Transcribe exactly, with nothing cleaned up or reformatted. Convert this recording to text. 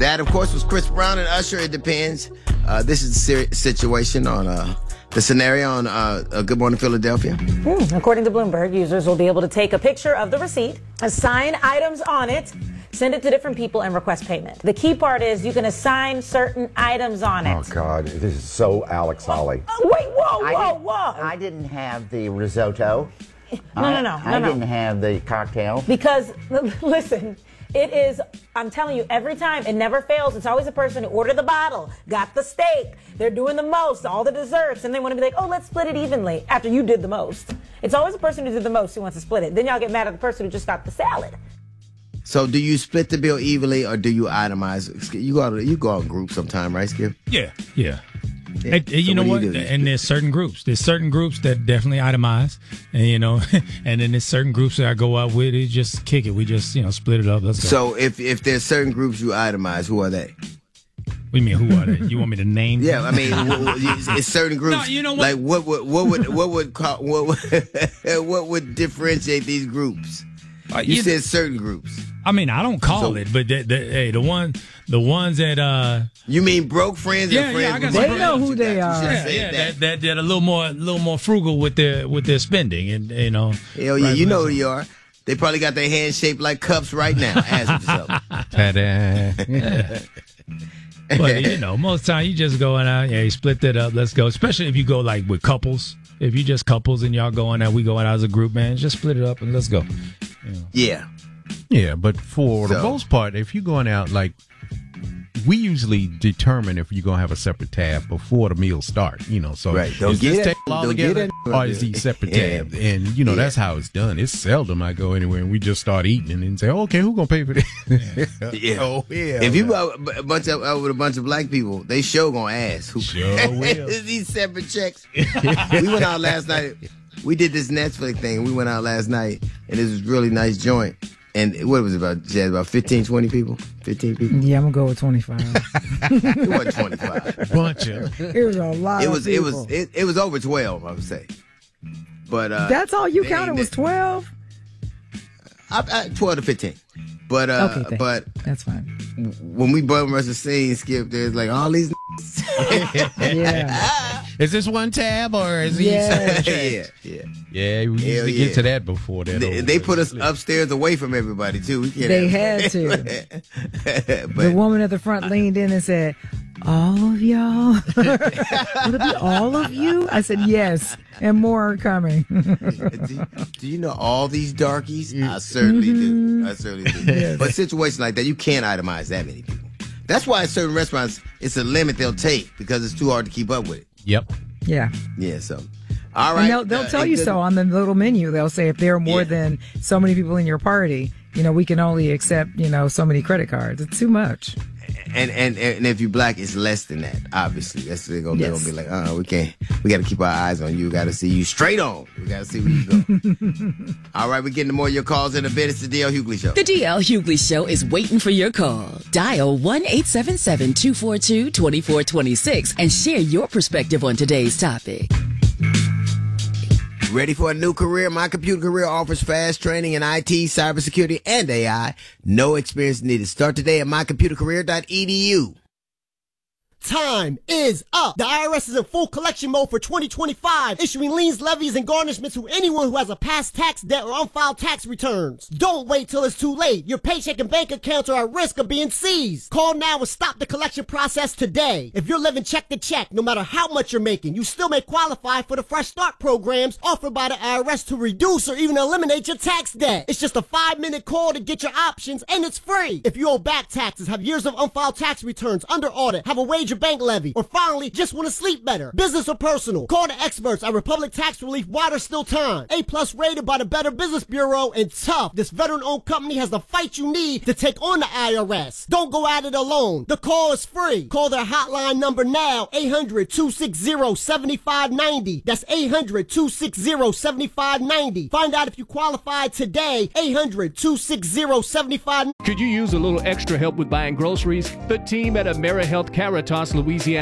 That, of course, was Chris Brown and Usher. It depends. Uh, this is the situation on uh, the scenario on uh, uh, Good Morning Philadelphia. Hmm. According to Bloomberg, users will be able to take a picture of the receipt, assign items on it, send it to different people, and request payment. The key part is you can assign certain items on it. Oh, God. This is so Alex Holly. Oh, wait, whoa, I whoa, didn't- whoa. I didn't have the risotto. No, I, no, no, I no, no. didn't have the cocktail. Because, listen, it is, I'm telling you, every time, it never fails. It's always a person who ordered the bottle, got the steak, they're doing the most, all the desserts, and they want to be like, oh, let's split it evenly after you did the most. It's always the person who did the most who wants to split it. Then y'all get mad at the person who just got the salad. So do you split the bill evenly or do you itemize? You go you go out in groups sometime, right, Skip? Yeah, yeah. Yeah. And, and you So know what what? do you do? And there's certain groups. There's certain groups that definitely itemize, and you know, and then there's certain groups that I go out with. It just kick it. We just you know split it up. Let's go. So if if there's certain groups you itemize, who are they? What do you mean? Who are they? You want me to name? Yeah, them? I mean, w- w- it's certain groups. No, you know what? Like what would what would what would call, what would, what would differentiate these groups? Uh, You you- said certain groups. I mean, I don't call So- it, but the, the, hey, the one, the ones that uh, You mean broke friends Yeah, and yeah, friends? I got with some friends? friends. They know who they You are. should've yeah, said yeah, that. that, that that a little more, a little more frugal with their with their spending, and you know. Hell yeah, Right, you know right. who you are. They probably got their hands shaped like cups right now. Ask yourself. Ta-da. But you know, most time you just going out, yeah, you split that up. Let's go. Especially if you go like with couples. If you just couples and y'all going out, we going out as a group, man. Just split it up and let's go. Yeah. Yeah, but for the So- most part, if you're going out, like, we usually determine if you're going to have a separate tab before the meal start, you know, so Right. Don't is get this it. table all Don't get together it. or is these separate Yeah. tabs? And, you know, Yeah. that's how it's done. It's seldom I go anywhere and we just start eating and then say, oh, okay, who's going to pay for this? Yeah. Oh, yeah. If you go a bunch of out with a bunch of black people, they sure gonna ask who Sure will. these separate checks. We went out last night. We did this Netflix thing. We went out last night, and this was a really nice joint. And what was it about? Jazz, about fifteen, twenty people? fifteen people? Yeah, I'm gonna go with twenty-five. It wasn't twenty-five. bunch of. It was a lot It of was it was people. it, it was over twelve, I would say. But uh That's all you they- counted was twelve? I, I, twelve to fifteen. But uh Okay, thanks. but That's fine. when we bum rush the scene, Skip, there's like all these Yeah. Is this one tab or is these Yeah. separate yeah, tabs? yeah. Yeah, we Hell usually yeah. get to that before that. They, over they with. put us upstairs away from everybody too. We can't They have- had to. but The woman at the front leaned in and said, all of y'all? Would it be all of you? I said, yes, and more are coming. do, do you know all these darkies? I certainly do. I certainly do. But situations like that, you can't itemize that many people. That's why at certain restaurants, it's a limit they'll take because it's too hard to keep up with it. Yep. Yeah. Yeah, so. All right. And they'll, they'll uh, tell and you good- so on the little menu. They'll say if there are more Yeah. than so many people in your party, you know, we can only accept, you know, so many credit cards. It's too much. And, and and if you're black, it's less than that. Obviously, that's they're gonna, they're Yes. gonna be like, uh, we can't. We got to keep our eyes on you. We got to see you straight on. We got to see where you go. All right, we're getting to more of your calls in a bit. It's the D L Hughley Show. The D L Hughley Show is waiting for your call. Dial one eight seven seven, two four two, two four two six and share your perspective on today's topic. Ready for a new career? My Computer Career offers fast training in I T, cybersecurity, and A I. No experience needed. Start today at my computer career dot e d u. Time is up. The I R S is in full collection mode for twenty twenty-five, issuing liens, levies, and garnishments to anyone who has a past tax debt or unfiled tax returns. Don't wait till it's too late. Your paycheck and bank accounts are at risk of being seized. Call now and stop the collection process today. If you're living check to check, no matter how much you're making, you still may qualify for the Fresh Start programs offered by the I R S to reduce or even eliminate your tax debt. It's just a five-minute call to get your options, and it's free. If you owe back taxes, have years of unfiled tax returns, under audit, have a wage or bank levy, or finally just want to sleep better, business or personal, call the experts at Republic Tax Relief while there's still time. A plus rated by the Better Business Bureau, and tough. This veteran-owned company has the fight you need to take on the I R S. Don't go at it alone. The call is free. Call their hotline number now, eight hundred, two six zero, seven five nine zero. That's eight hundred, two six zero, seven five nine zero. Find out if you qualify today, eight hundred, two six zero, seven five nine zero. Could you use a little extra help with buying groceries? The team at AmeriHealth Caritas, Louisiana